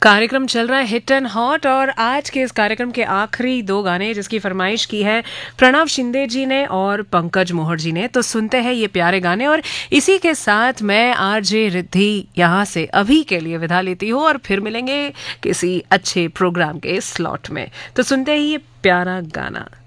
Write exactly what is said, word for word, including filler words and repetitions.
कार्यक्रम चल रहा है हिट एंड हॉट और आज के इस कार्यक्रम के आखिरी दो गाने जिसकी फरमाइश की है प्रणव शिंदे जी ने और पंकज मोहर जी ने, तो सुनते हैं ये प्यारे गाने। और इसी के साथ मैं आरजे रिद्धि यहाँ से अभी के लिए विदा लेती हूँ और फिर मिलेंगे किसी अच्छे प्रोग्राम के स्लॉट में। तो सुनते ही ये प्यारा गाना।